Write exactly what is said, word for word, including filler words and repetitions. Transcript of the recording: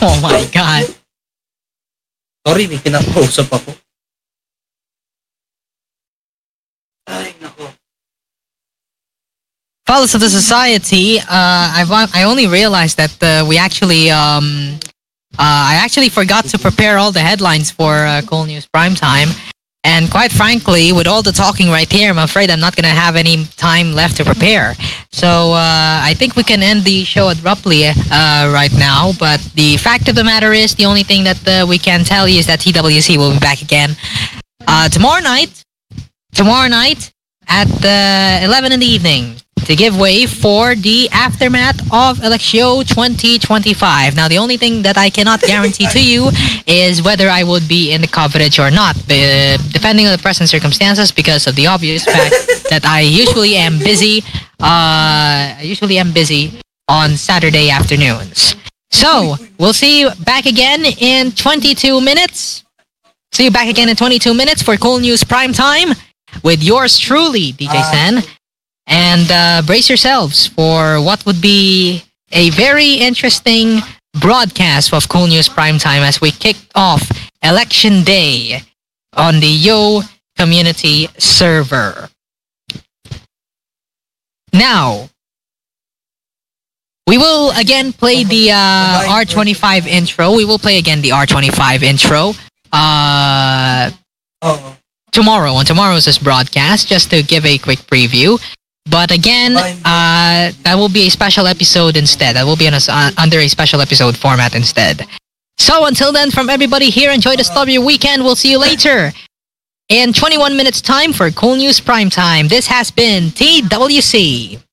Oh my God. Sorry, may kinakausap ako. Ay, nako. Fellows of the society, uh, I've, I only realized that uh, we actually, um, uh, I actually forgot to prepare all the headlines for uh, Cool News Primetime. And quite frankly, with all the talking right here, I'm afraid I'm not going to have any time left to prepare. So uh, I think we can end the show abruptly uh, right now. But the fact of the matter is, the only thing that uh, we can tell you is that T W C will be back again uh, tomorrow night. Tomorrow night at uh, eleven in the evening to give way for the aftermath of Electio twenty twenty-five. Now, the only thing that I cannot guarantee to you is whether I would be in the coverage or not, uh, depending on the present circumstances, because of the obvious fact that I usually am busy. Uh, I usually am busy on Saturday afternoons. So, we'll see you back again in twenty-two minutes. See you back again in twenty-two minutes for Cool News Prime Time with yours truly, D J Sen. And uh, brace yourselves for what would be a very interesting broadcast of Cool News Primetime as we kick off Election Day on the Yo community server. Now, we will again play the uh, R twenty-five intro. We will play again the R twenty-five intro uh, tomorrow on tomorrow's broadcast, just to give a quick preview. But again, uh, that will be a special episode instead. That will be on a, uh, under a special episode format instead. So until then, from everybody here, enjoy the start of your weekend. We'll see you later in twenty-one minutes time for Cool News Primetime. This has been T W C.